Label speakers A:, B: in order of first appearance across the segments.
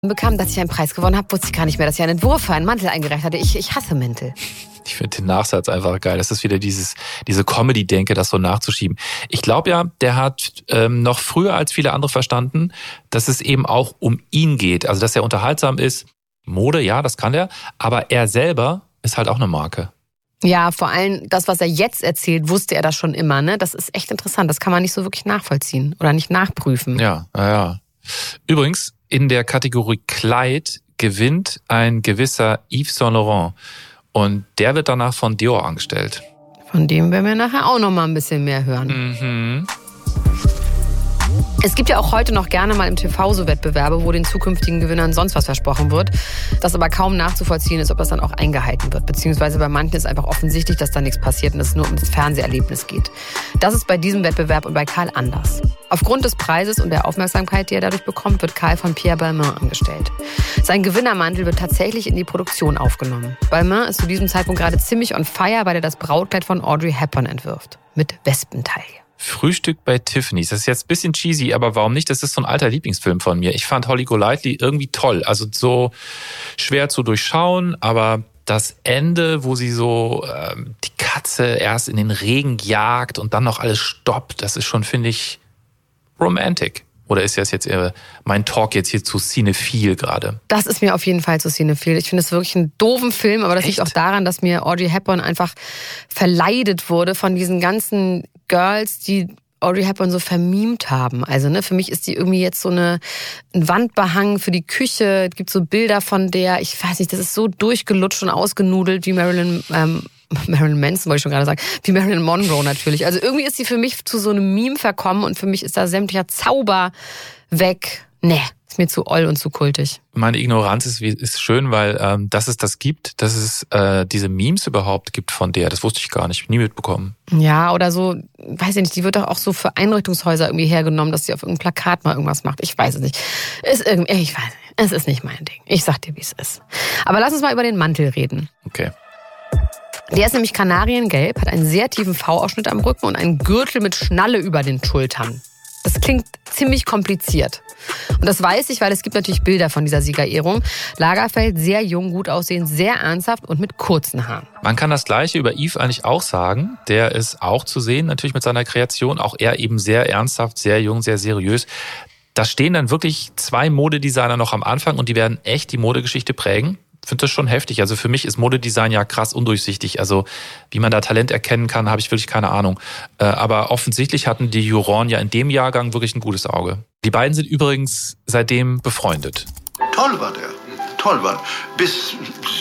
A: bekam, dass ich einen Preis gewonnen habe, wusste ich gar nicht mehr, dass ich einen Entwurf für einen Mantel eingereicht hatte. Ich hasse Mäntel.
B: Ich finde den Nachsatz einfach geil. Das ist wieder diese Comedy-Denke, das so nachzuschieben. Ich glaube ja, der hat noch früher als viele andere verstanden, dass es eben auch um ihn geht. Also, dass er unterhaltsam ist. Mode, ja, das kann er. Aber er selber ist halt auch eine Marke.
A: Ja, vor allem das, was er jetzt erzählt, wusste er das schon immer. Ne? Das ist echt interessant. Das kann man nicht so wirklich nachvollziehen oder nicht nachprüfen.
B: Ja. Übrigens, in der Kategorie Kleid gewinnt ein gewisser Yves Saint Laurent. Und der wird danach von Dior angestellt.
A: Von dem werden wir nachher auch noch mal ein bisschen mehr hören.
B: Mhm.
A: Es gibt ja auch heute noch gerne mal im TV so Wettbewerbe, wo den zukünftigen Gewinnern sonst was versprochen wird, das aber kaum nachzuvollziehen ist, ob das dann auch eingehalten wird. Beziehungsweise bei manchen ist einfach offensichtlich, dass da nichts passiert und es nur um das Fernseherlebnis geht. Das ist bei diesem Wettbewerb und bei Karl anders. Aufgrund des Preises und der Aufmerksamkeit, die er dadurch bekommt, wird Karl von Pierre Balmain angestellt. Sein Gewinnermantel wird tatsächlich in die Produktion aufgenommen. Balmain ist zu diesem Zeitpunkt gerade ziemlich on fire, weil er das Brautkleid von Audrey Hepburn entwirft. Mit Wespentaille.
B: Frühstück bei Tiffany's. Das ist jetzt ein bisschen cheesy, aber warum nicht? Das ist so ein alter Lieblingsfilm von mir. Ich fand Holly Golightly irgendwie toll. Also so schwer zu durchschauen, aber das Ende, wo sie so die Katze erst in den Regen jagt und dann noch alles stoppt, das ist schon, finde ich, romantic. Oder ist das jetzt mein Talk jetzt hier zu cinephil gerade? Das
A: ist mir auf jeden Fall zu cinephil. Ich finde es wirklich einen doofen Film, aber das liegt auch daran, dass mir Audrey Hepburn einfach verleidet wurde von diesen ganzen Girls, die Audrey Hepburn so vermimt haben. Also für mich ist die irgendwie jetzt so ein Wandbehang für die Küche. Es gibt so Bilder von der, ich weiß nicht, das ist so durchgelutscht und ausgenudelt wie Marilyn Manson, wollte ich schon gerade sagen, wie Marilyn Monroe natürlich. Also irgendwie ist sie für mich zu so einem Meme verkommen und für mich ist da sämtlicher Zauber weg. Nee, ist mir zu oll und zu kultig.
B: Meine Ignoranz ist schön, weil dass es das gibt, dass es diese Memes überhaupt gibt von der, das wusste ich gar nicht, nie mitbekommen.
A: Ja, oder so, weiß ich nicht, die wird doch auch so für Einrichtungshäuser irgendwie hergenommen, dass sie auf irgendeinem Plakat mal irgendwas macht. Ich weiß es nicht. Ich weiß nicht. Es ist nicht mein Ding. Ich sag dir, wie es ist. Aber lass uns mal über den Mantel reden.
B: Okay.
A: Der ist nämlich kanariengelb, hat einen sehr tiefen V-Ausschnitt am Rücken und einen Gürtel mit Schnalle über den Schultern. Das klingt ziemlich kompliziert. Und das weiß ich, weil es gibt natürlich Bilder von dieser Siegerehrung. Lagerfeld, sehr jung, gut aussehend, sehr ernsthaft und mit kurzen Haaren.
B: Man kann das Gleiche über Yves eigentlich auch sagen. Der ist auch zu sehen, natürlich mit seiner Kreation. Auch er eben sehr ernsthaft, sehr jung, sehr seriös. Da stehen dann wirklich 2 Modedesigner noch am Anfang und die werden echt die Modegeschichte prägen. Ich finde das schon heftig. Also für mich ist Modedesign ja krass undurchsichtig. Also wie man da Talent erkennen kann, habe ich wirklich keine Ahnung. Aber offensichtlich hatten die Juroren ja in dem Jahrgang wirklich ein gutes Auge. Die beiden sind übrigens seitdem befreundet.
C: Toll war der. Toll war. Bis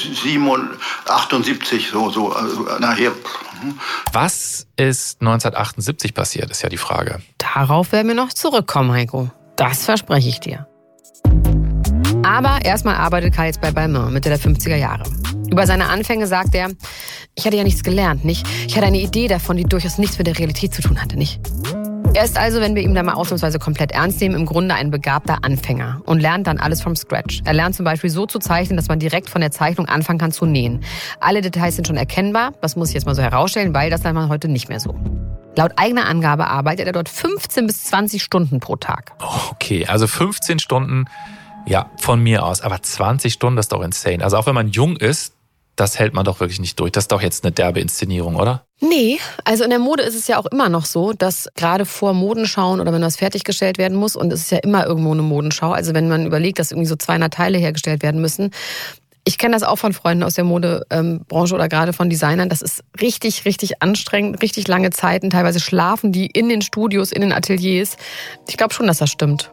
C: 78, so nachher.
B: Was ist 1978 passiert, ist ja die Frage.
A: Darauf werden wir noch zurückkommen, Heiko. Das verspreche ich dir. Aber erstmal arbeitet Karl jetzt bei Balmain, Mitte der 50er Jahre. Über seine Anfänge sagt er, ich hatte ja nichts gelernt, nicht? Ich hatte eine Idee davon, die durchaus nichts mit der Realität zu tun hatte, nicht? Er ist also, wenn wir ihn da mal ausnahmsweise komplett ernst nehmen, im Grunde ein begabter Anfänger und lernt dann alles vom Scratch. Er lernt zum Beispiel so zu zeichnen, dass man direkt von der Zeichnung anfangen kann zu nähen. Alle Details sind schon erkennbar, das muss ich jetzt mal so herausstellen, weil das lernt man heute nicht mehr so. Laut eigener Angabe arbeitet er dort 15 bis 20 Stunden pro Tag.
B: Okay, also 15 Stunden... Ja, von mir aus. Aber 20 Stunden, das ist doch insane. Also auch wenn man jung ist, das hält man doch wirklich nicht durch. Das ist doch jetzt eine derbe Inszenierung, oder?
A: Nee, also in der Mode ist es ja auch immer noch so, dass gerade vor Modenschauen oder wenn was fertiggestellt werden muss, und es ist ja immer irgendwo eine Modenschau, also wenn man überlegt, dass irgendwie so 200 Teile hergestellt werden müssen. Ich kenne das auch von Freunden aus der Modebranche oder gerade von Designern. Das ist richtig, richtig anstrengend, richtig lange Zeiten. Teilweise schlafen die in den Studios, in den Ateliers. Ich glaube schon, dass das stimmt.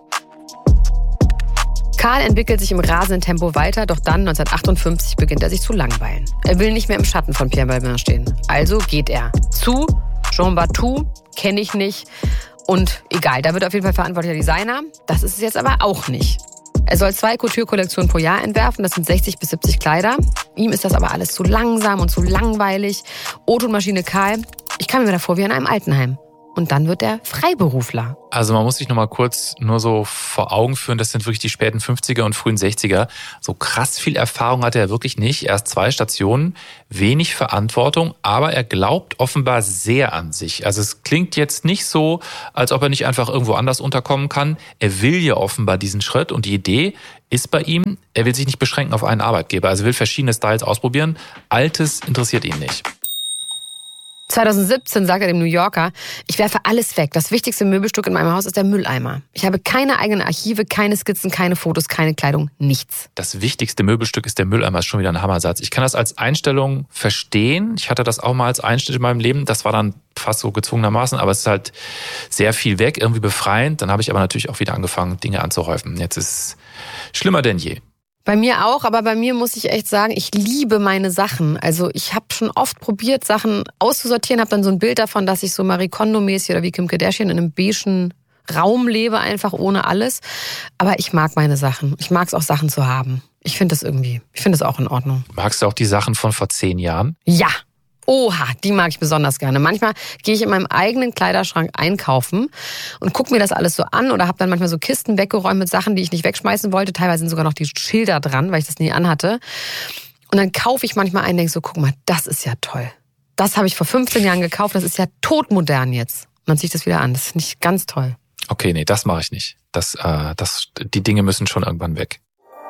A: Karl entwickelt sich im rasenden Tempo weiter, doch dann 1958 beginnt er sich zu langweilen. Er will nicht mehr im Schatten von Pierre Balmain stehen. Also geht er zu Jean Bartou, kenne ich nicht. Und egal, da wird auf jeden Fall verantwortlicher Designer. Das ist es jetzt aber auch nicht. Er soll 2 Couture-Kollektionen pro Jahr entwerfen, das sind 60 bis 70 Kleider. Ihm ist das aber alles zu langsam und zu langweilig. O-Ton-Maschine Karl, ich kam mir davor wie in einem Altenheim. und dann wird er Freiberufler.
B: Also man muss sich nochmal kurz nur so vor Augen führen, das sind wirklich die späten 50er und frühen 60er. So krass viel Erfahrung hatte er wirklich nicht. Erst 2 Stationen, wenig Verantwortung, aber er glaubt offenbar sehr an sich. Also es klingt jetzt nicht so, als ob er nicht einfach irgendwo anders unterkommen kann. Er will ja offenbar diesen Schritt und die Idee ist bei ihm, er will sich nicht beschränken auf einen Arbeitgeber. Also will verschiedene Styles ausprobieren. Altes interessiert ihn nicht.
A: 2017 sagt er dem New Yorker, ich werfe alles weg. Das wichtigste Möbelstück in meinem Haus ist der Mülleimer. Ich habe keine eigenen Archive, keine Skizzen, keine Fotos, keine Kleidung, nichts.
B: Das wichtigste Möbelstück ist der Mülleimer, ist schon wieder ein Hammersatz. Ich kann das als Einstellung verstehen. Ich hatte das auch mal als Einschnitt in meinem Leben. Das war dann fast so gezwungenermaßen, aber es ist halt sehr viel weg, irgendwie befreiend. Dann habe ich aber natürlich auch wieder angefangen, Dinge anzuhäufen. Jetzt ist es schlimmer denn je.
A: Bei mir auch, aber bei mir muss ich echt sagen, ich liebe meine Sachen. Also ich habe schon oft probiert, Sachen auszusortieren, habe dann so ein Bild davon, dass ich so Marie Kondo-mäßig oder wie Kim Kardashian in einem beigen Raum lebe, einfach ohne alles. Aber ich mag meine Sachen. Ich mag es auch, Sachen zu haben. Ich finde das auch in Ordnung.
B: Magst du auch die Sachen von vor 10 Jahren?
A: Ja. Oha, die mag ich besonders gerne. Manchmal gehe ich in meinem eigenen Kleiderschrank einkaufen und gucke mir das alles so an oder habe dann manchmal so Kisten weggeräumt mit Sachen, die ich nicht wegschmeißen wollte. Teilweise sind sogar noch die Schilder dran, weil ich das nie anhatte. Und dann kaufe ich manchmal ein und denke so, guck mal, das ist ja toll. Das habe ich vor 15 Jahren gekauft, das ist ja todmodern jetzt. Und dann ziehe ich das wieder an. Das finde ich ganz toll.
B: Okay, nee, das mache ich nicht. Die Dinge müssen schon irgendwann weg.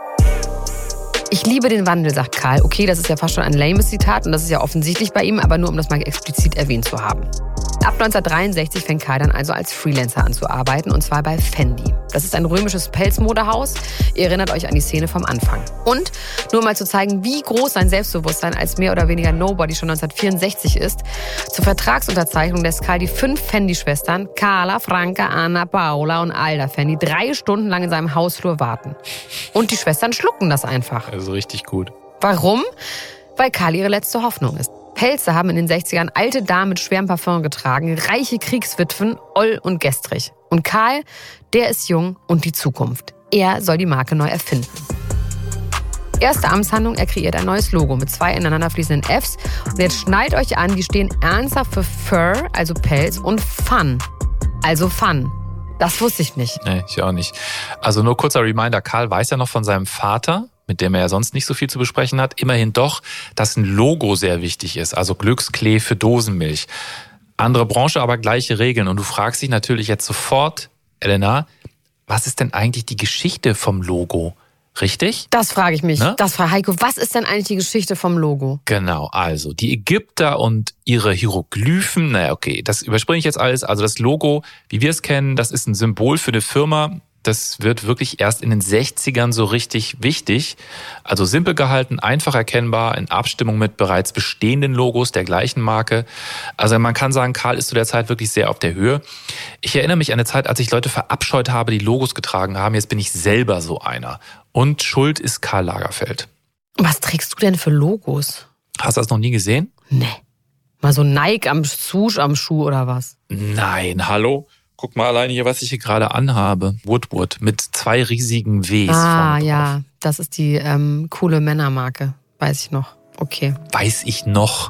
A: Ich liebe den Wandel, sagt Karl. Okay, das ist ja fast schon ein lames Zitat und das ist ja offensichtlich bei ihm, aber nur um das mal explizit erwähnt zu haben. Ab 1963 fängt Karl dann also als Freelancer an zu arbeiten und zwar bei Fendi. Das ist ein römisches Pelzmodehaus. Ihr erinnert euch an die Szene vom Anfang. Und nur mal zu zeigen, wie groß sein Selbstbewusstsein als mehr oder weniger Nobody schon 1964 ist, zur Vertragsunterzeichnung lässt Karl die 5 Fendi-Schwestern, Carla, Franca, Anna, Paola und Alda Fendi, 3 Stunden lang in seinem Hausflur warten. Und die Schwestern schlucken das einfach.
B: Also richtig gut.
A: Warum? Weil Karl ihre letzte Hoffnung ist. Pelze haben in den 60ern alte Damen mit schwerem Parfum getragen, reiche Kriegswitwen, oll und gestrig. Und Karl, der ist jung und die Zukunft. Er soll die Marke neu erfinden. Erste Amtshandlung, er kreiert ein neues Logo mit 2 ineinander fließenden Fs. Und jetzt schnallt euch an, die stehen ernsthaft für Fur, also Pelz, und Fun, also Fun. Das wusste ich nicht.
B: Nee, ich auch nicht. Also nur kurzer Reminder, Karl weiß ja noch von seinem Vater, mit dem er ja sonst nicht so viel zu besprechen hat, immerhin doch, dass ein Logo sehr wichtig ist, also Glücksklee für Dosenmilch. Andere Branche, aber gleiche Regeln. Und du fragst dich natürlich jetzt sofort, Elena, was ist denn eigentlich die Geschichte vom Logo? Richtig?
A: Das frage ich mich.
B: Ne?
A: Das frage Heiko, was ist denn eigentlich die Geschichte vom Logo?
B: Genau, also die Ägypter und ihre Hieroglyphen, naja, okay, das überspringe ich jetzt alles. Also das Logo, wie wir es kennen, das ist ein Symbol für eine Firma. Das wird wirklich erst in den 60ern so richtig wichtig. Also simpel gehalten, einfach erkennbar, in Abstimmung mit bereits bestehenden Logos der gleichen Marke. Also man kann sagen, Karl ist zu der Zeit wirklich sehr auf der Höhe. Ich erinnere mich an eine Zeit, als ich Leute verabscheut habe, die Logos getragen haben. Jetzt bin ich selber so einer. Und schuld ist Karl Lagerfeld.
A: Was trägst du denn für Logos?
B: Hast du das noch nie gesehen?
A: Nee. Mal so Nike am Schuh oder was?
B: Nein, hallo? Guck mal allein hier, was ich hier gerade anhabe. Woodwood mit 2 riesigen Ws.
A: Ah, ja, das ist die coole Männermarke. Weiß ich noch. Okay.
B: Weiß ich noch.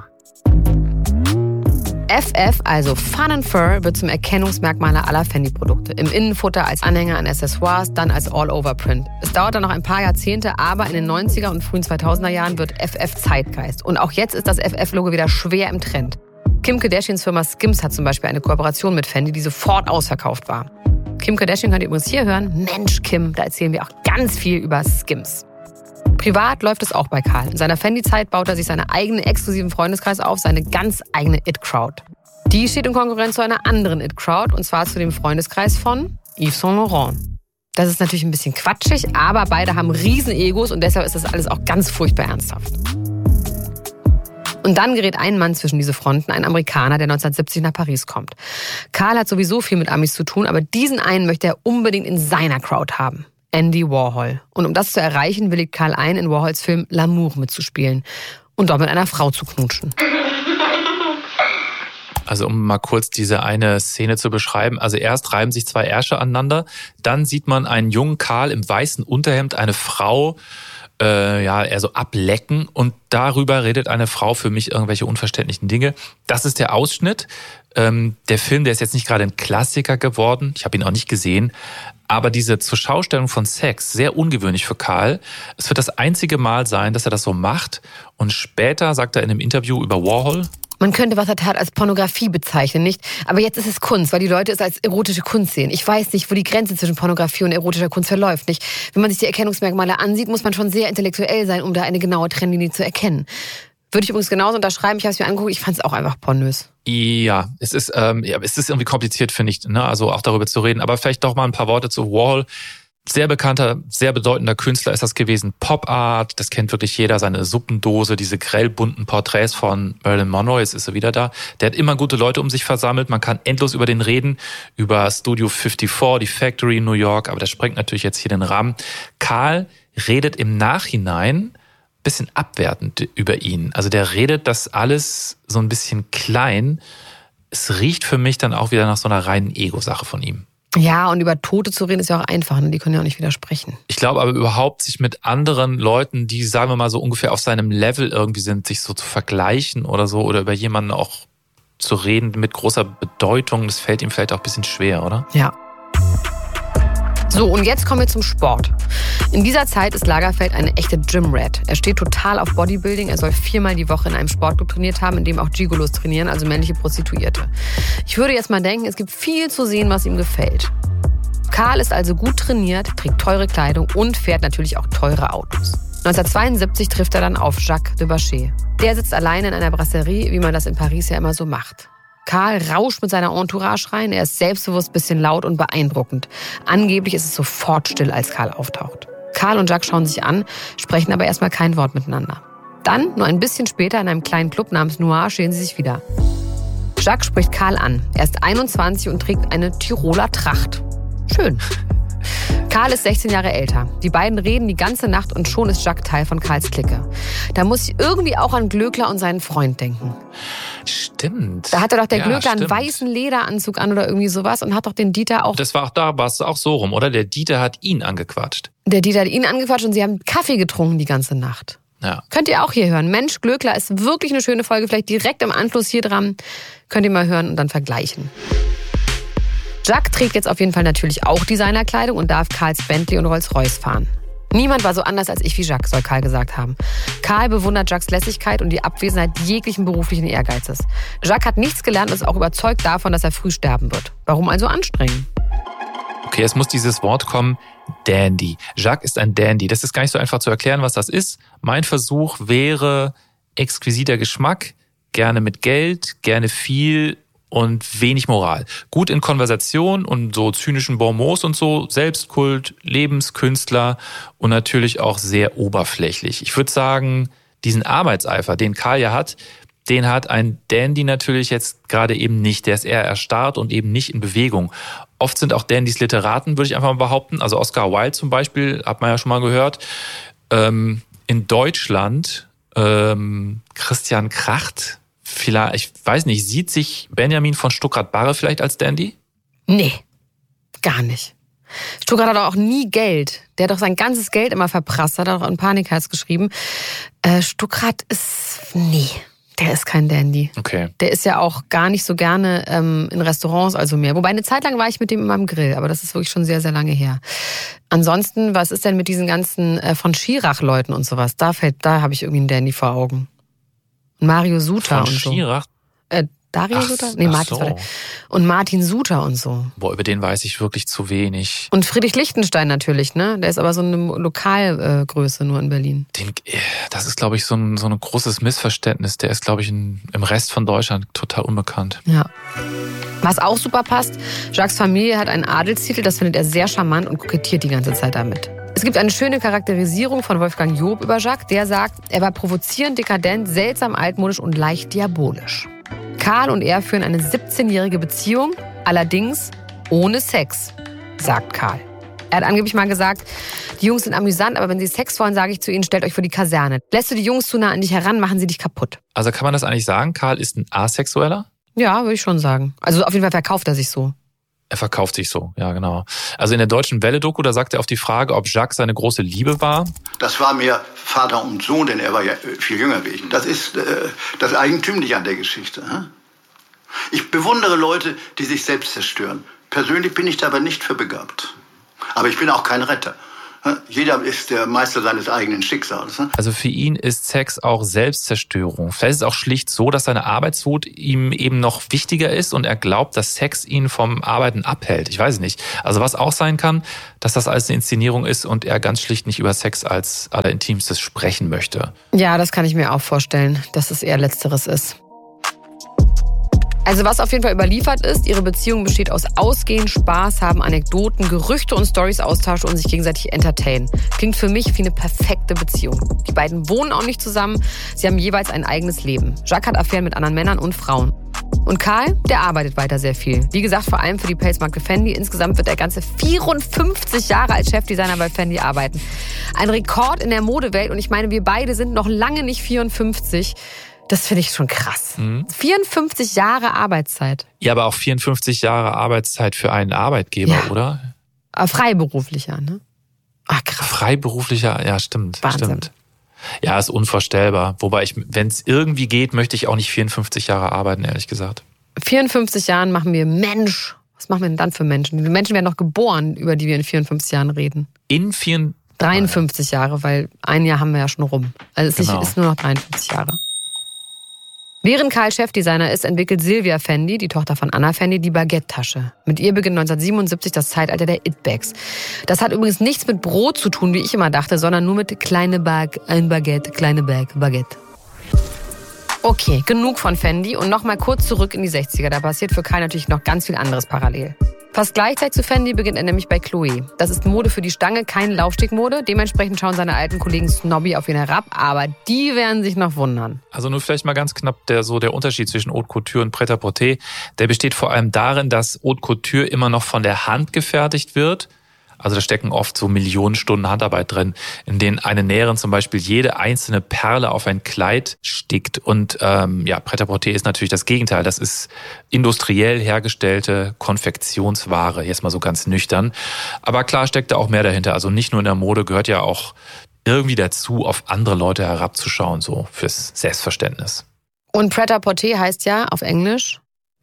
A: FF, also Fun and Fur, wird zum Erkennungsmerkmal aller Fendi-Produkte. Im Innenfutter als Anhänger an Accessoires, dann als All-Over-Print. Es dauert dann noch ein paar Jahrzehnte, aber in den 90er und frühen 2000er Jahren wird FF Zeitgeist. Und auch jetzt ist das FF-Logo wieder schwer im Trend. Kim Kardashians Firma Skims hat zum Beispiel eine Kooperation mit Fendi, die sofort ausverkauft war. Kim Kardashian könnt ihr übrigens hier hören. Mensch, Kim, da erzählen wir auch ganz viel über Skims. Privat läuft es auch bei Karl. In seiner Fendi-Zeit baut er sich seinen eigenen exklusiven Freundeskreis auf, seine ganz eigene It-Crowd. Die steht in Konkurrenz zu einer anderen It-Crowd, und zwar zu dem Freundeskreis von Yves Saint Laurent. Das ist natürlich ein bisschen quatschig, aber beide haben riesen Egos und deshalb ist das alles auch ganz furchtbar ernsthaft. Und dann gerät ein Mann zwischen diese Fronten, ein Amerikaner, der 1970 nach Paris kommt. Karl hat sowieso viel mit Amis zu tun, aber diesen einen möchte er unbedingt in seiner Crowd haben. Andy Warhol. Und um das zu erreichen, willigt Karl ein, in Warhols Film L'Amour mitzuspielen und dort mit einer Frau zu knutschen.
B: Also um mal kurz diese eine Szene zu beschreiben. Also erst reiben sich 2 Ärsche aneinander, dann sieht man einen jungen Karl im weißen Unterhemd, eine Frau eher so ablecken und darüber redet eine Frau für mich irgendwelche unverständlichen Dinge. Das ist der Ausschnitt. Der Film, der ist jetzt nicht gerade ein Klassiker geworden, ich habe ihn auch nicht gesehen, aber diese Zurschaustellung von Sex, sehr ungewöhnlich für Karl. Es wird das einzige Mal sein, dass er das so macht und später sagt er in einem Interview über Warhol:
A: Man könnte, was er tat, als Pornografie bezeichnen, nicht? Aber jetzt ist es Kunst, weil die Leute es als erotische Kunst sehen. Ich weiß nicht, wo die Grenze zwischen Pornografie und erotischer Kunst verläuft, nicht? Wenn man sich die Erkennungsmerkmale ansieht, muss man schon sehr intellektuell sein, um da eine genaue Trennlinie zu erkennen. Würde ich übrigens genauso unterschreiben. Ich habe es mir angeguckt, ich fand es auch einfach pornös.
B: Ja, es ist irgendwie kompliziert, finde ich, ne? Also auch darüber zu reden. Aber vielleicht doch mal ein paar Worte zu Warhol. Sehr bekannter, sehr bedeutender Künstler ist das gewesen. Pop Art, das kennt wirklich jeder. Seine Suppendose, diese grellbunten Porträts von Marilyn Monroe, jetzt ist er wieder da. Der hat immer gute Leute um sich versammelt. Man kann endlos über den reden, über Studio 54, die Factory in New York. Aber das sprengt natürlich jetzt hier den Rahmen. Karl redet im Nachhinein bisschen abwertend über ihn. Also der redet das alles so ein bisschen klein. Es riecht für mich dann auch wieder nach so einer reinen Ego-Sache von ihm.
A: Ja, und über Tote zu reden ist ja auch einfach, ne? Die können ja auch nicht widersprechen.
B: Ich glaube aber überhaupt, sich mit anderen Leuten, die, sagen wir mal, so ungefähr auf seinem Level irgendwie sind, sich so zu vergleichen oder so, oder über jemanden auch zu reden mit großer Bedeutung, das fällt ihm vielleicht auch ein bisschen schwer, oder?
A: Ja. So, und jetzt kommen wir zum Sport. In dieser Zeit ist Lagerfeld eine echte Gym-Rat. Er steht total auf Bodybuilding. Er soll 4-mal die Woche in einem Sportclub trainiert haben, in dem auch Gigolos trainieren, also männliche Prostituierte. Ich würde jetzt mal denken, es gibt viel zu sehen, was ihm gefällt. Karl ist also gut trainiert, trägt teure Kleidung und fährt natürlich auch teure Autos. 1972 trifft er dann auf Jacques de Bachet. Der sitzt alleine in einer Brasserie, wie man das in Paris ja immer so macht. Karl rauscht mit seiner Entourage rein. Er ist selbstbewusst, bisschen laut und beeindruckend. Angeblich ist es sofort still, als Karl auftaucht. Karl und Jacques schauen sich an, sprechen aber erstmal kein Wort miteinander. Dann, nur ein bisschen später, in einem kleinen Club namens Noir, stehen sie sich wieder. Jacques spricht Karl an. Er ist 21 und trägt eine Tiroler Tracht. Schön. Karl ist 16 Jahre älter. Die beiden reden die ganze Nacht und schon ist Jacques Teil von Karls Clique. Da muss ich irgendwie auch an Glöckler und seinen Freund denken.
B: Stimmt.
A: Da hatte doch der Glöckler einen weißen Lederanzug an oder irgendwie sowas und hat doch den Dieter auch...
B: Das war auch da, war es auch so rum, oder? Der Dieter hat ihn angequatscht.
A: Der Dieter hat ihn angequatscht und sie haben Kaffee getrunken die ganze Nacht.
B: Ja.
A: Könnt ihr auch hier hören. Mensch, Glöckler ist wirklich eine schöne Folge. Vielleicht direkt im Anschluss hier dran. Könnt ihr mal hören und dann vergleichen. Jacques trägt jetzt auf jeden Fall natürlich auch Designerkleidung und darf Karls Bentley und Rolls-Royce fahren. Niemand war so anders als ich wie Jacques, soll Karl gesagt haben. Karl bewundert Jacques Lässigkeit und die Abwesenheit jeglichen beruflichen Ehrgeizes. Jacques hat nichts gelernt und ist auch überzeugt davon, dass er früh sterben wird. Warum also anstrengen?
B: Okay, es muss dieses Wort kommen, Dandy. Jacques ist ein Dandy. Das ist gar nicht so einfach zu erklären, was das ist. Mein Versuch wäre exquisiter Geschmack, gerne mit Geld, gerne viel und wenig Moral. Gut in Konversation und so zynischen Bonmots und so, Selbstkult, Lebenskünstler und natürlich auch sehr oberflächlich. Ich würde sagen, diesen Arbeitseifer, den Karl ja hat, den hat ein Dandy natürlich jetzt gerade eben nicht. Der ist eher erstarrt und eben nicht in Bewegung. Oft sind auch Dandys Literaten, würde ich einfach mal behaupten. Also Oscar Wilde zum Beispiel, hat man ja schon mal gehört. In Deutschland Christian Kracht, vielleicht, ich weiß nicht, sieht sich Benjamin von Stuckrad-Barre vielleicht als Dandy?
A: Nee, gar nicht. Stuckrad hat auch nie Geld. Der hat doch sein ganzes Geld immer verprasst, hat auch in Panikherz geschrieben. Stuckrad ist, nee, der ist kein Dandy.
B: Okay.
A: Der ist ja auch gar nicht so gerne in Restaurants also mehr. Wobei eine Zeit lang war ich mit dem immer am Grill, aber das ist wirklich schon sehr, sehr lange her. Ansonsten, was ist denn mit diesen ganzen von Schirach-Leuten und sowas? Da habe ich irgendwie einen Dandy vor Augen. Mario Suter
B: von
A: und so.
B: Schirach?
A: Dario Suter? Nee, Martin Suter. Und Martin Suter und so.
B: Boah, über den weiß ich wirklich zu wenig.
A: Und Friedrich Lichtenstein natürlich, ne? Der ist aber so eine Lokalgröße nur in Berlin.
B: Das ist, glaube ich, so ein großes Missverständnis. Der ist, glaube ich, im Rest von Deutschland total unbekannt.
A: Ja. Was auch super passt, Jacques' Familie hat einen Adelstitel, das findet er sehr charmant und kokettiert die ganze Zeit damit. Es gibt eine schöne Charakterisierung von Wolfgang Job über Jacques, der sagt, er war provozierend, dekadent, seltsam altmodisch und leicht diabolisch. Karl und er führen eine 17-jährige Beziehung, allerdings ohne Sex, sagt Karl. Er hat angeblich mal gesagt, die Jungs sind amüsant, aber wenn sie Sex wollen, sage ich zu ihnen, stellt euch vor die Kaserne. Lässt du die Jungs zu nah an dich heran, machen sie dich kaputt.
B: Also kann man das eigentlich sagen, Karl ist ein Asexueller?
A: Ja, würde ich schon sagen. Also auf jeden Fall verkauft er sich so.
B: Er verkauft sich so, ja genau. Also in der Deutschen Welle-Doku, da sagt er auf die Frage, ob Jacques seine große Liebe war,
C: Das war mehr Vater und Sohn, denn er war ja viel jünger wie ich. Das ist das Eigentümliche an der Geschichte. Ich bewundere Leute, die sich selbst zerstören. Persönlich bin ich dabei nicht für begabt. Aber ich bin auch kein Retter. Jeder ist der Meister seines eigenen Schicksals.
B: Also für ihn ist Sex auch Selbstzerstörung. Vielleicht ist es auch schlicht so, dass seine Arbeitswut ihm eben noch wichtiger ist und er glaubt, dass Sex ihn vom Arbeiten abhält. Ich weiß nicht. Also was auch sein kann, dass das alles eine Inszenierung ist und er ganz schlicht nicht über Sex als Allerintimstes sprechen möchte.
A: Ja, das kann ich mir auch vorstellen, dass es eher Letzteres ist. Also was auf jeden Fall überliefert ist, ihre Beziehung besteht aus Ausgehen, Spaß haben, Anekdoten, Gerüchte und Storys austauschen und sich gegenseitig entertainen. Klingt für mich wie eine perfekte Beziehung. Die beiden wohnen auch nicht zusammen, sie haben jeweils ein eigenes Leben. Jacques hat Affären mit anderen Männern und Frauen. Und Karl, der arbeitet weiter sehr viel. Wie gesagt, vor allem für die Pelzmarke Fendi. Insgesamt wird er ganze 54 Jahre als Chefdesigner bei Fendi arbeiten. Ein Rekord in der Modewelt und ich meine, wir beide sind noch lange nicht 54. Das finde ich schon krass. 54 Jahre Arbeitszeit.
B: Ja, aber auch 54 Jahre Arbeitszeit für einen Arbeitgeber, ja. Oder?
A: Freiberuflicher, ne? Ach, krass.
B: Freiberuflicher, ja, stimmt.
A: Wahnsinn.
B: Stimmt. Ja, ist unvorstellbar. Wobei wenn es irgendwie geht, möchte ich auch nicht 54 Jahre arbeiten, ehrlich gesagt.
A: 54 Jahren machen wir Mensch. Was machen wir denn dann für Menschen? Die Menschen werden noch geboren, über die wir in 54 Jahren reden. 53 Jahre, weil ein Jahr haben wir ja schon rum. Also es ist nur noch 53 Jahre. Während Karl Chefdesigner ist, entwickelt Silvia Fendi, die Tochter von Anna Fendi, die Baguette-Tasche. Mit ihr beginnt 1977 das Zeitalter der It-Bags. Das hat übrigens nichts mit Brot zu tun, wie ich immer dachte, sondern nur mit kleine Bag, ein Baguette, kleine Bag, Baguette. Okay, genug von Fendi und nochmal kurz zurück in die 60er. Da passiert für Karl natürlich noch ganz viel anderes parallel. Fast gleichzeitig zu Fendi beginnt er nämlich bei Chloé. Das ist Mode für die Stange, keine Laufstegmode. Dementsprechend schauen seine alten Kollegen snobby auf ihn herab, aber die werden sich noch wundern.
B: Also nur vielleicht mal ganz knapp der Unterschied zwischen Haute Couture und Prêt-à-Porter. Der besteht vor allem darin, dass Haute Couture immer noch von der Hand gefertigt wird. Also da stecken oft so Millionen Stunden Handarbeit drin, in denen eine Näherin zum Beispiel jede einzelne Perle auf ein Kleid stickt. Und Prêt-à-Porter ist natürlich das Gegenteil. Das ist industriell hergestellte Konfektionsware, jetzt mal so ganz nüchtern. Aber klar steckt da auch mehr dahinter. Also nicht nur in der Mode, gehört ja auch irgendwie dazu, auf andere Leute herabzuschauen, so fürs Selbstverständnis.
A: Und Prêt-à-Porter heißt ja auf Englisch,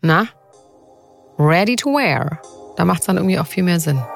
A: ready to wear. Da macht es dann irgendwie auch viel mehr Sinn.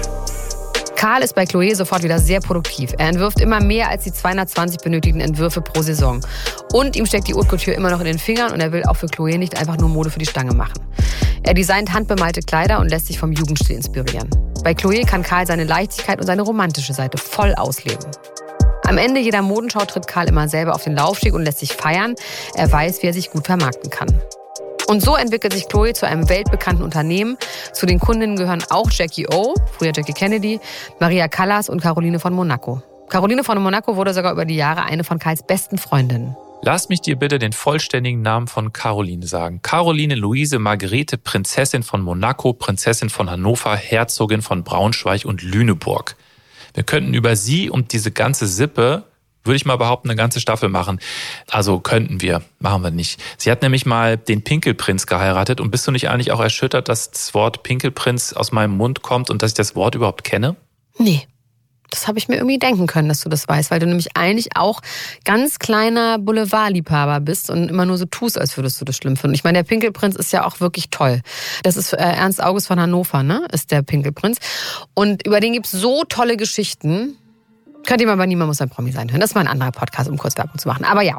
A: Karl ist bei Chloé sofort wieder sehr produktiv. Er entwirft immer mehr als die 220 benötigten Entwürfe pro Saison. Und ihm steckt die Haute Couture immer noch in den Fingern und er will auch für Chloé nicht einfach nur Mode für die Stange machen. Er designt handbemalte Kleider und lässt sich vom Jugendstil inspirieren. Bei Chloé kann Karl seine Leichtigkeit und seine romantische Seite voll ausleben. Am Ende jeder Modenschau tritt Karl immer selber auf den Laufsteg und lässt sich feiern. Er weiß, wie er sich gut vermarkten kann. Und so entwickelt sich Chloé zu einem weltbekannten Unternehmen. Zu den Kundinnen gehören auch Jackie O, früher Jackie Kennedy, Maria Callas und Caroline von Monaco. Caroline von Monaco wurde sogar über die Jahre eine von Karls besten Freundinnen.
B: Lass mich dir bitte den vollständigen Namen von Caroline sagen. Caroline Luise Margarete, Prinzessin von Monaco, Prinzessin von Hannover, Herzogin von Braunschweig und Lüneburg. Wir könnten über sie und diese ganze Sippe, würde ich mal behaupten, eine ganze Staffel machen. Also könnten wir, machen wir nicht. Sie hat nämlich mal den Pinkelprinz geheiratet. Und bist du nicht eigentlich auch erschüttert, dass das Wort Pinkelprinz aus meinem Mund kommt und dass ich das Wort überhaupt kenne?
A: Nee, das habe ich mir irgendwie denken können, dass du das weißt, weil du nämlich eigentlich auch ganz kleiner Boulevardliebhaber bist und immer nur so tust, als würdest du das schlimm finden. Ich meine, der Pinkelprinz ist ja auch wirklich toll. Das ist Ernst August von Hannover, ne? Ist der Pinkelprinz. Und über den gibt's so tolle Geschichten. Könnt ihr mal bei Niemand muss ein Promi sein hören. Das ist mal ein anderer Podcast, um kurz Werbung zu machen. Aber ja.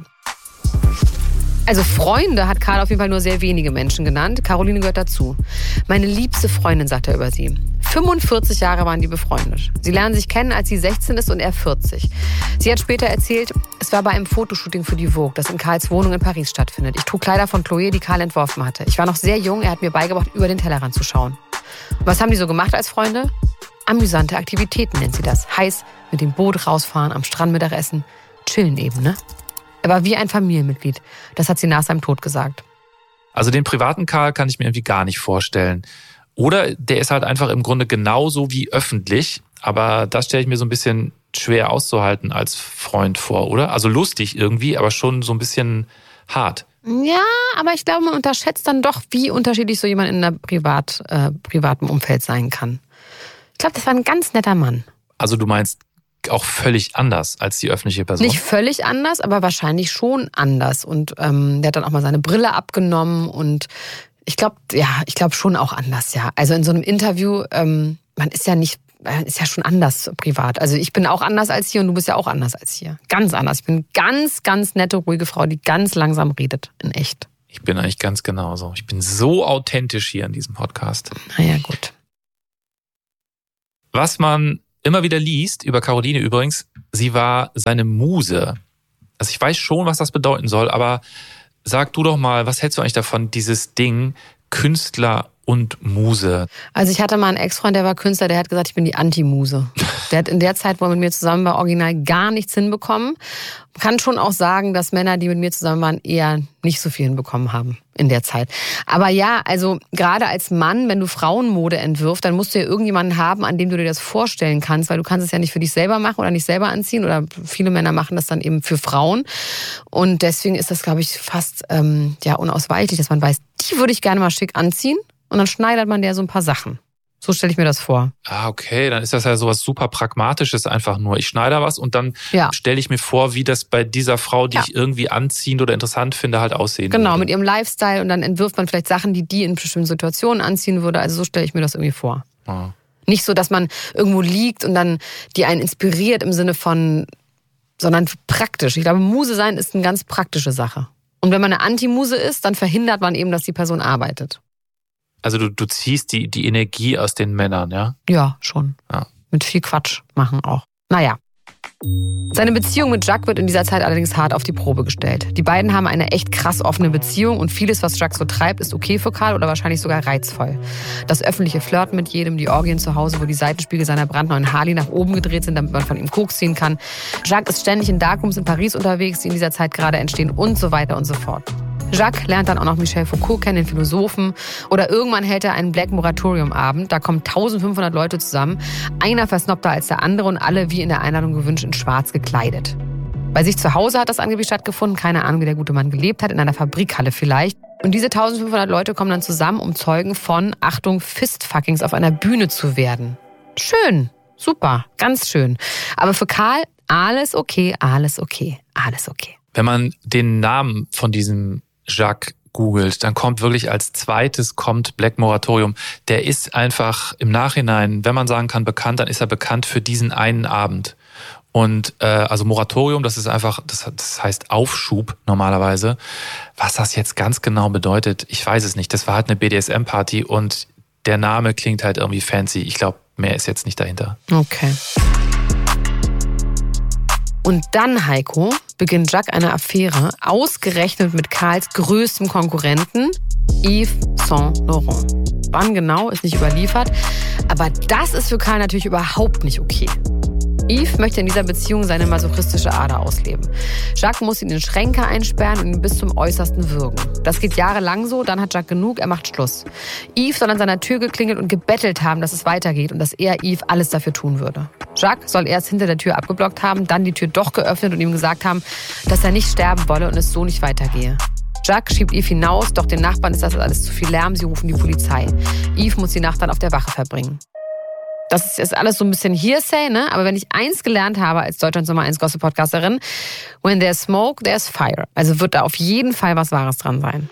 A: Also Freunde hat Karl auf jeden Fall nur sehr wenige Menschen genannt. Caroline gehört dazu. Meine liebste Freundin, sagt er über sie. 45 Jahre waren die befreundet. Sie lernen sich kennen, als sie 16 ist und er 40. Sie hat später erzählt, es war bei einem Fotoshooting für die Vogue, das in Karls Wohnung in Paris stattfindet. Ich trug Kleider von Chloé, die Karl entworfen hatte. Ich war noch sehr jung, er hat mir beigebracht, über den Tellerrand zu schauen. Und was haben die so gemacht als Freunde? Amüsante Aktivitäten nennt sie das. Heiß mit dem Boot rausfahren, am Strand Mittagessen. Chillen eben, ne? Er war wie ein Familienmitglied. Das hat sie nach seinem Tod gesagt.
B: Also den privaten Karl kann ich mir irgendwie gar nicht vorstellen. Oder der ist halt einfach im Grunde genauso wie öffentlich. Aber das stelle ich mir so ein bisschen schwer auszuhalten als Freund vor, oder? Also lustig irgendwie, aber schon so ein bisschen hart.
A: Ja, aber ich glaube, man unterschätzt dann doch, wie unterschiedlich so jemand in einem privaten Umfeld sein kann. Ich glaube, das war ein ganz netter Mann.
B: Also du meinst auch völlig anders als die öffentliche Person.
A: Nicht völlig anders, aber wahrscheinlich schon anders. Und der hat dann auch mal seine Brille abgenommen und ich glaube schon auch anders, ja. Also in so einem Interview, man ist ja schon anders privat. Also ich bin auch anders als hier und du bist ja auch anders als hier. Ganz anders. Ich bin ganz, ganz nette, ruhige Frau, die ganz langsam redet, in echt.
B: Ich bin eigentlich ganz genauso. Ich bin so authentisch hier in diesem Podcast.
A: Naja, gut.
B: Was man immer wieder liest, über Caroline übrigens, sie war seine Muse. Also ich weiß schon, was das bedeuten soll, aber sag du doch mal, was hältst du eigentlich davon, dieses Ding Künstler und Muse?
A: Also ich hatte mal einen Ex-Freund, der war Künstler, der hat gesagt, ich bin die Anti-Muse. Der hat in der Zeit, wo er mit mir zusammen war, original gar nichts hinbekommen. Man kann schon auch sagen, dass Männer, die mit mir zusammen waren, eher nicht so viel hinbekommen haben in der Zeit. Aber ja, also gerade als Mann, wenn du Frauenmode entwirfst, dann musst du ja irgendjemanden haben, an dem du dir das vorstellen kannst, weil du kannst es ja nicht für dich selber machen oder nicht selber anziehen oder viele Männer machen das dann eben für Frauen. Und deswegen ist das, glaube ich, fast unausweichlich, dass man weiß, die würde ich gerne mal schick anziehen und dann schneidet man der so ein paar Sachen. So stelle ich mir das vor.
B: Ah, okay, dann ist das ja sowas super Pragmatisches einfach nur. Ich schneide was und dann stelle ich mir vor, wie das bei dieser Frau, die ich irgendwie anziehend oder interessant finde, halt aussehen würde.
A: Genau, mit ihrem Lifestyle und dann entwirft man vielleicht Sachen, die in bestimmten Situationen anziehen würde. Also so stelle ich mir das irgendwie vor.
B: Ah.
A: Nicht so, dass man irgendwo liegt und dann die einen inspiriert im Sinne von, sondern praktisch. Ich glaube, Muse sein ist eine ganz praktische Sache. Und wenn man eine Anti-Muse ist, dann verhindert man eben, dass die Person arbeitet.
B: Also du ziehst die Energie aus den Männern, ja?
A: Ja, schon.
B: Ja.
A: Mit viel Quatsch machen auch. Naja. Seine Beziehung mit Jacques wird in dieser Zeit allerdings hart auf die Probe gestellt. Die beiden haben eine echt krass offene Beziehung und vieles, was Jacques so treibt, ist okay für Karl oder wahrscheinlich sogar reizvoll. Das öffentliche Flirten mit jedem, die Orgien zu Hause, wo die Seitenspiegel seiner brandneuen Harley nach oben gedreht sind, damit man von ihm Koks ziehen kann. Jacques ist ständig in Darkrooms in Paris unterwegs, die in dieser Zeit gerade entstehen und so weiter und so fort. Jacques lernt dann auch noch Michel Foucault kennen, den Philosophen. Oder irgendwann hält er einen Black Moratorium-Abend. Da kommen 1500 Leute zusammen. Einer versnobter als der andere und alle, wie in der Einladung gewünscht, in schwarz gekleidet. Bei sich zu Hause hat das angeblich stattgefunden. Keine Ahnung, wie der gute Mann gelebt hat. In einer Fabrikhalle vielleicht. Und diese 1500 Leute kommen dann zusammen, um Zeugen von, Achtung, Fistfuckings auf einer Bühne zu werden. Schön. Super. Ganz schön. Aber für Karl, alles okay, alles okay, alles okay.
B: Wenn man den Namen von diesem Jacques googelt, dann kommt wirklich als zweites Black Moratorium. Der ist einfach im Nachhinein, wenn man sagen kann, bekannt, dann ist er bekannt für diesen einen Abend. Und also Moratorium, das ist einfach, das heißt Aufschub normalerweise. Was das jetzt ganz genau bedeutet, ich weiß es nicht. Das war halt eine BDSM-Party und der Name klingt halt irgendwie fancy. Ich glaube, mehr ist jetzt nicht dahinter.
A: Okay. Und dann, Heiko, beginnt Jacques eine Affäre, ausgerechnet mit Karls größtem Konkurrenten, Yves Saint Laurent. Wann genau, ist nicht überliefert, aber das ist für Karl natürlich überhaupt nicht okay. Yves möchte in dieser Beziehung seine masochistische Ader ausleben. Jacques muss ihn in Schränke einsperren und ihn bis zum Äußersten würgen. Das geht jahrelang so, dann hat Jacques genug, er macht Schluss. Yves soll an seiner Tür geklingelt und gebettelt haben, dass es weitergeht und dass er Yves alles dafür tun würde. Jacques soll erst hinter der Tür abgeblockt haben, dann die Tür doch geöffnet und ihm gesagt haben, dass er nicht sterben wolle und es so nicht weitergehe. Jacques schiebt Yves hinaus, doch den Nachbarn ist das alles zu viel Lärm, sie rufen die Polizei. Yves muss die Nacht dann auf der Wache verbringen. Das ist alles so ein bisschen Hearsay, ne? Aber wenn ich eins gelernt habe als Deutschlands Nummer 1 Gossip-Podcasterin, when there's smoke, there's fire. Also wird da auf jeden Fall was Wahres dran sein.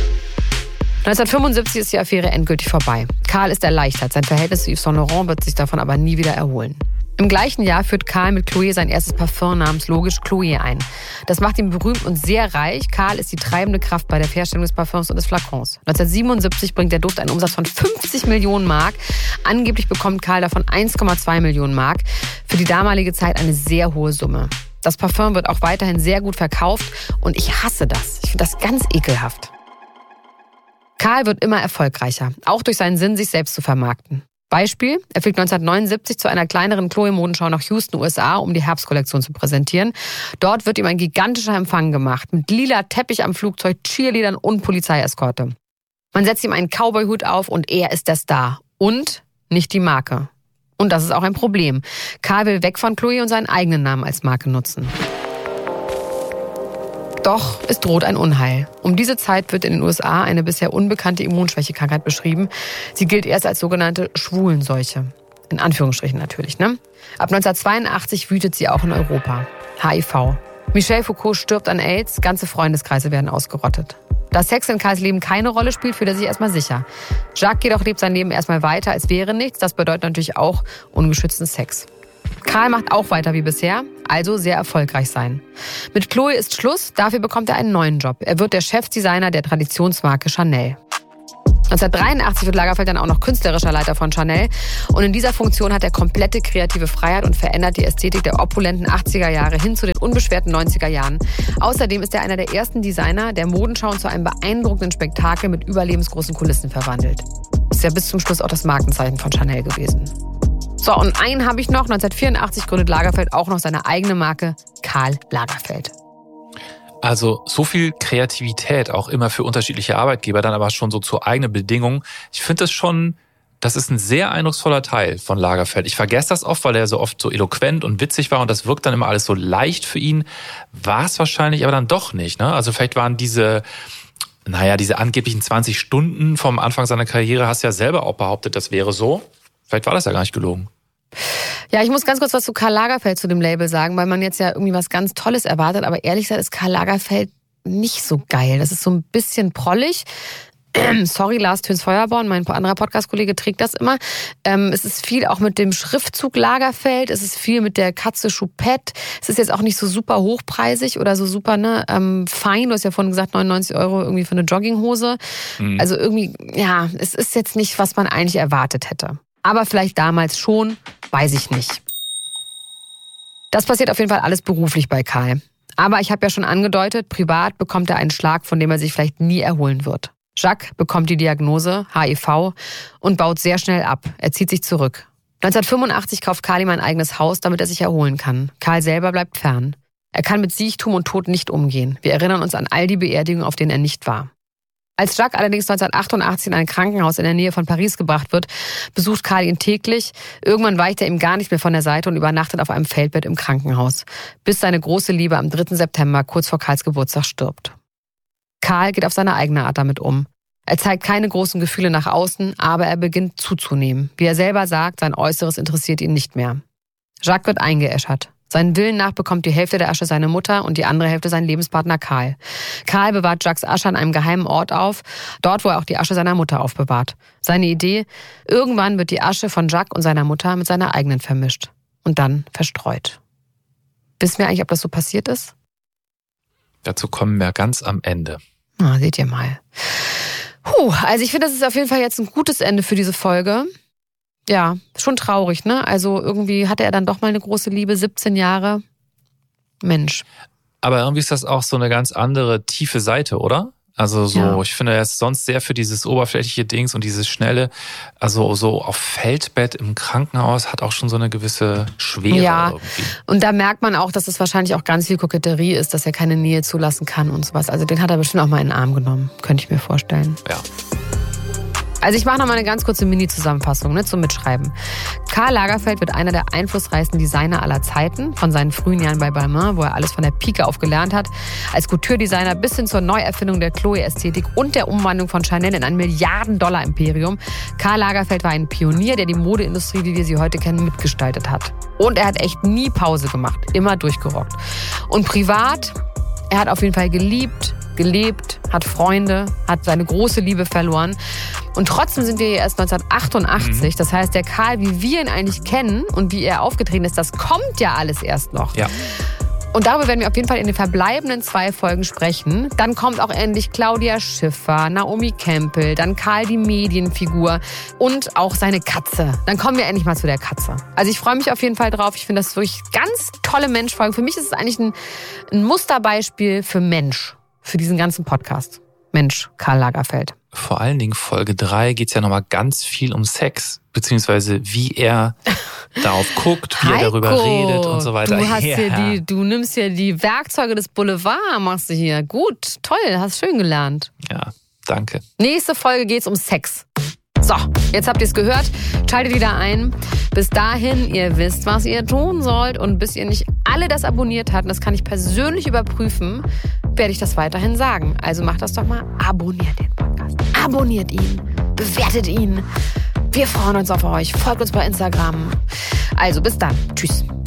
A: 1975 ist die Affäre endgültig vorbei. Karl ist erleichtert. Sein Verhältnis zu Yves Saint Laurent wird sich davon aber nie wieder erholen. Im gleichen Jahr führt Karl mit Chloé sein erstes Parfum namens Logisch Chloé ein. Das macht ihn berühmt und sehr reich. Karl ist die treibende Kraft bei der Herstellung des Parfums und des Flakons. 1977 bringt der Duft einen Umsatz von 50 Millionen Mark. Angeblich bekommt Karl davon 1,2 Millionen Mark. Für die damalige Zeit eine sehr hohe Summe. Das Parfum wird auch weiterhin sehr gut verkauft und ich hasse das. Ich finde das ganz ekelhaft. Karl wird immer erfolgreicher, auch durch seinen Sinn, sich selbst zu vermarkten. Beispiel, er fliegt 1979 zu einer kleineren Chloé-Modenschau nach Houston, USA, um die Herbstkollektion zu präsentieren. Dort wird ihm ein gigantischer Empfang gemacht, mit lila Teppich am Flugzeug, Cheerleadern und Polizeieskorte. Man setzt ihm einen Cowboy-Hut auf und er ist der Star. Und nicht die Marke. Und das ist auch ein Problem. Karl will weg von Chloé und seinen eigenen Namen als Marke nutzen. Doch es droht ein Unheil. Um diese Zeit wird in den USA eine bisher unbekannte Immunschwächekrankheit beschrieben. Sie gilt erst als sogenannte Schwulenseuche. In Anführungsstrichen natürlich, ne? Ab 1982 wütet sie auch in Europa. HIV. Michel Foucault stirbt an AIDS, ganze Freundeskreise werden ausgerottet. Da Sex in Karls Leben keine Rolle spielt, fühlt er sich erstmal sicher. Jacques jedoch lebt sein Leben erstmal weiter, als wäre nichts. Das bedeutet natürlich auch ungeschützten Sex. Karl macht auch weiter wie bisher, also sehr erfolgreich sein. Mit Chloe ist Schluss, dafür bekommt er einen neuen Job. Er wird der Chefdesigner der Traditionsmarke Chanel. 1983 wird Lagerfeld dann auch noch künstlerischer Leiter von Chanel und in dieser Funktion hat er komplette kreative Freiheit und verändert die Ästhetik der opulenten 80er Jahre hin zu den unbeschwerten 90er Jahren. Außerdem ist er einer der ersten Designer, der Modenschauen zu einem beeindruckenden Spektakel mit überlebensgroßen Kulissen verwandelt. Ist ja bis zum Schluss auch das Markenzeichen von Chanel gewesen. So, und einen habe ich noch. 1984 gründet Lagerfeld auch noch seine eigene Marke Karl Lagerfeld.
B: Also so viel Kreativität auch immer für unterschiedliche Arbeitgeber, dann aber schon so zu eigenen Bedingungen. Ich finde das ist ein sehr eindrucksvoller Teil von Lagerfeld. Ich vergesse das oft, weil er so oft so eloquent und witzig war und das wirkt dann immer alles so leicht für ihn. War es wahrscheinlich aber dann doch nicht, ne? Also vielleicht waren diese angeblichen 20 Stunden vom Anfang seiner Karriere, hast ja selber auch behauptet, das wäre so. Vielleicht war das ja gar nicht gelogen.
A: Ja, ich muss ganz kurz was zu Karl Lagerfeld, zu dem Label sagen, weil man jetzt ja irgendwie was ganz Tolles erwartet, aber ehrlich gesagt ist Karl Lagerfeld nicht so geil. Das ist so ein bisschen prollig. Sorry, Lars Töns-Feuerborn, mein anderer Podcast-Kollege trägt das immer. Es ist viel auch mit dem Schriftzug Lagerfeld, es ist viel mit der Katze Choupette. Es ist jetzt auch nicht so super hochpreisig oder so super fein. Du hast ja vorhin gesagt, 99 € irgendwie für eine Jogginghose. Mhm. Also irgendwie, ja, es ist jetzt nicht, was man eigentlich erwartet hätte. Aber vielleicht damals schon, weiß ich nicht. Das passiert auf jeden Fall alles beruflich bei Karl. Aber ich habe ja schon angedeutet, privat bekommt er einen Schlag, von dem er sich vielleicht nie erholen wird. Jacques bekommt die Diagnose HIV und baut sehr schnell ab. Er zieht sich zurück. 1985 kauft Karl ihm ein eigenes Haus, damit er sich erholen kann. Karl selber bleibt fern. Er kann mit Siechtum und Tod nicht umgehen. Wir erinnern uns an all die Beerdigungen, auf denen er nicht war. Als Jacques allerdings 1988 in ein Krankenhaus in der Nähe von Paris gebracht wird, besucht Karl ihn täglich. Irgendwann weicht er ihm gar nicht mehr von der Seite und übernachtet auf einem Feldbett im Krankenhaus, bis seine große Liebe am 3. September, kurz vor Karls Geburtstag, stirbt. Karl geht auf seine eigene Art damit um. Er zeigt keine großen Gefühle nach außen, aber er beginnt zuzunehmen. Wie er selber sagt, sein Äußeres interessiert ihn nicht mehr. Jacques wird eingeäschert. Seinen Willen nach bekommt die Hälfte der Asche seine Mutter und die andere Hälfte sein Lebenspartner Karl. Karl bewahrt Jacques Asche an einem geheimen Ort auf, dort wo er auch die Asche seiner Mutter aufbewahrt. Seine Idee, irgendwann wird die Asche von Jacques und seiner Mutter mit seiner eigenen vermischt und dann verstreut. Wissen wir eigentlich, ob das so passiert ist?
B: Dazu kommen wir ganz am Ende.
A: Seht ihr mal. Also ich finde, das ist auf jeden Fall jetzt ein gutes Ende für diese Folge. Ja, schon traurig, ne? Also irgendwie hatte er dann doch mal eine große Liebe, 17 Jahre. Mensch.
B: Aber irgendwie ist das auch so eine ganz andere tiefe Seite, oder? Also so, ja. Ich finde, er ist sonst sehr für dieses oberflächliche Dings und dieses Schnelle, also so auf Feldbett im Krankenhaus hat auch schon so eine gewisse Schwere.
A: Ja,
B: irgendwie.
A: Und da merkt man auch, dass es wahrscheinlich auch ganz viel Koketterie ist, dass er keine Nähe zulassen kann und sowas. Also den hat er bestimmt auch mal in den Arm genommen, könnte ich mir vorstellen.
B: Ja.
A: Also ich mache noch mal eine ganz kurze Mini-Zusammenfassung zum Mitschreiben. Karl Lagerfeld wird einer der einflussreichsten Designer aller Zeiten, von seinen frühen Jahren bei Balmain, wo er alles von der Pike auf gelernt hat, als Couture-Designer bis hin zur Neuerfindung der Chloe-Ästhetik und der Umwandlung von Chanel in ein Milliarden-Dollar-Imperium. Karl Lagerfeld war ein Pionier, der die Modeindustrie, wie wir sie heute kennen, mitgestaltet hat. Und er hat echt nie Pause gemacht, immer durchgerockt. Und privat, er hat auf jeden Fall geliebt, gelebt, hat Freunde, hat seine große Liebe verloren. Und trotzdem sind wir hier erst 1988. Das heißt, der Karl, wie wir ihn eigentlich kennen und wie er aufgetreten ist, das kommt ja alles erst noch.
B: Ja.
A: Und darüber werden wir auf jeden Fall in den verbleibenden 2 Folgen sprechen. Dann kommt auch endlich Claudia Schiffer, Naomi Campbell, dann Karl die Medienfigur und auch seine Katze. Dann kommen wir endlich mal zu der Katze. Also ich freue mich auf jeden Fall drauf. Ich finde das wirklich ganz tolle Menschfolgen. Für mich ist es eigentlich ein Musterbeispiel für Mensch, für diesen ganzen Podcast. Mensch, Karl Lagerfeld.
B: Vor allen Dingen Folge 3 geht es ja nochmal ganz viel um Sex, beziehungsweise wie er darauf guckt, wie er darüber redet und so weiter.
A: Du nimmst hier die Werkzeuge des Boulevard, machst du hier. Gut, toll, hast schön gelernt.
B: Ja, danke.
A: Nächste Folge geht's um Sex. So, jetzt habt ihr es gehört. Schaltet wieder ein. Bis dahin, ihr wisst, was ihr tun sollt. Und bis ihr nicht alle das abonniert habt, und das kann ich persönlich überprüfen, werde ich das weiterhin sagen. Also macht das doch mal. Abonniert den Podcast. Abonniert ihn. Bewertet ihn. Wir freuen uns auf euch. Folgt uns bei Instagram. Also bis dann. Tschüss.